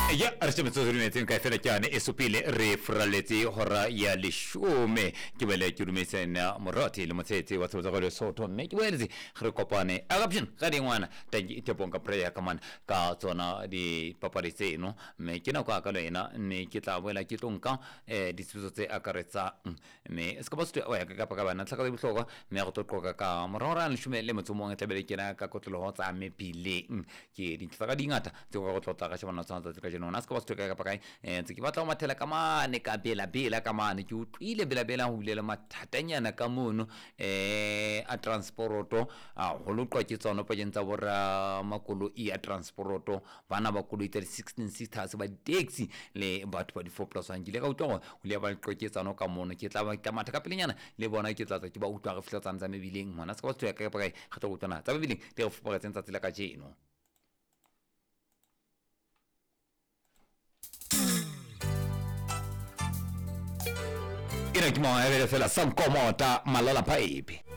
Ya archimetsotso ka fela kyane esupile re fraletse hora ya leshume ke bele ke rumetse na morati le motsetse wa tsotsa go le soto mme ke boeletse re kopane agapshin ga dingwana tangi te bonka prayer kaman ka tsona di paparitse no mme ke na kwa ka lena ne ke tla boela ke tonka ditsuzo tse akaretsa mme se ka botse o ya ka pa ka bana tlaka di botlhoka mme go toqoka ka morora le shume le motso mongwe tlabele ke na ka kotlolo ho tsa me pile ke di tlaka dingata tse go tlotla ga shebana tsantsa tse ka no na se ka ba se ka pa kae ntse ke batla go mathela ka mane ka bela ka mane ke utlwile bela ho bulela mathatanyana ka mono a transporto a go loqwa ke tsona pa tsa bora makolo a transporto bana ba kolo itse 16 sisters ba taxi le batho ba di 4+1 ke le ka utlwa go le ba qoketsano ka mono ke tla ba ka matha ka pelenyana le bona ke tla ke ba utlwa re fitla tsa mebileng mona se ka ba se ka pa kae ga tla go utlwana tsa mebileng di go fopara tsa tsela ka jeno ina ke mo a fela sa nkomota malala paipe